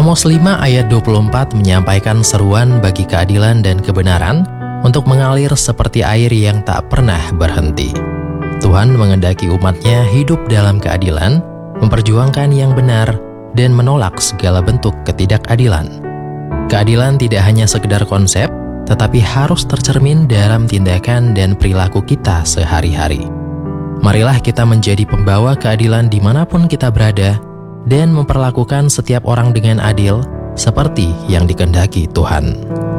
Amos 5 ayat 24 menyampaikan seruan bagi keadilan dan kebenaran untuk mengalir seperti air yang tak pernah berhenti. Tuhan mengendaki umatnya hidup dalam keadilan, memperjuangkan yang benar, dan menolak segala bentuk ketidakadilan. Keadilan tidak hanya sekedar konsep, tetapi harus tercermin dalam tindakan dan perilaku kita sehari-hari. Marilah kita menjadi pembawa keadilan dimanapun kita berada, dan memperlakukan setiap orang dengan adil seperti yang dikehendaki Tuhan.